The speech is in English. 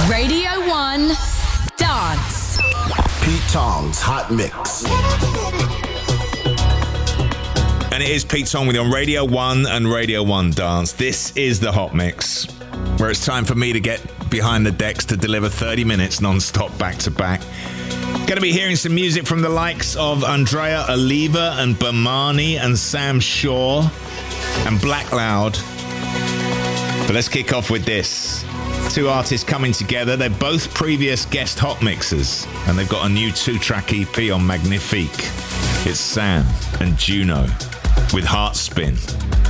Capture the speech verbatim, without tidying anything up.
Radio one Dance. Pete Tong's Hot Mix. And it is Pete Tong with you on Radio one and Radio one Dance. This is the Hot Mix, where it's time for me to get behind the decks to deliver thirty minutes non-stop back-to-back. Going to be hearing some music from the likes of Andrea Oliva and Bomani and Sam Shaw and Black Loud. But let's kick off with this. Two artists coming together. They're both previous guest hot mixers, and they've got a new two-track E P on Magnifique. It's Sam and Juno with Heart Spin.